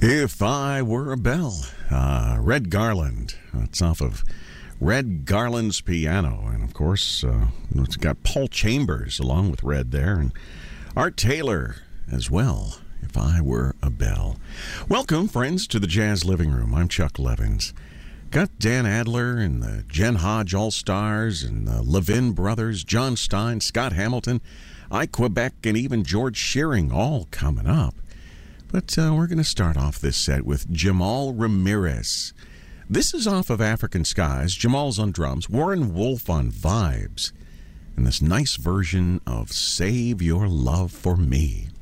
If I Were a Bell, Red Garland. It's off of Red Garland's piano. And, of course, it's got Paul Chambers along with Red there, and Art Taylor as well. If I Were a Bell. Welcome, friends, to the Jazz Living Room. I'm Chuck Levins. Got Dan Adler and the Jen Hodge All-Stars and the Levin Brothers, John Stein, Scott Hamilton, Ike Quebec, and even George Shearing all coming up. But we're going to start off this set with Jamal Ramirez. This is off of African Skies. Jamal's on drums, Warren Wolf on vibes, and this nice version of Save Your Love for Me.